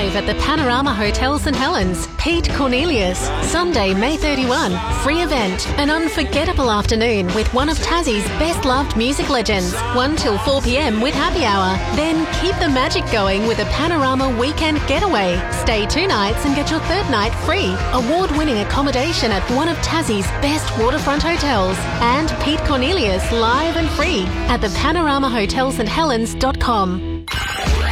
live at the Panorama Hotel St Helens. Pete Cornelius, Sunday, May 31. Free event. An unforgettable afternoon with one of Tassie's best-loved music legends. 1 till 4 p.m. with happy hour. Then keep the magic going with a Panorama weekend getaway. Stay 2 nights and get your third night free. Award-winning accommodation at one of Tassie's best waterfront hotels. And Pete Cornelius live and free at the PanoramaHotelStHelens.com.